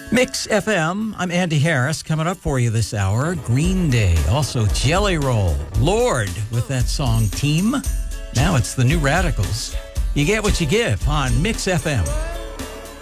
Mix FM, I'm Andy Harris. Coming up for you this hour, Green Day, also Jelly Roll, Lord with that song Team. Now it's the New Radicals. You get what you give on Mix FM.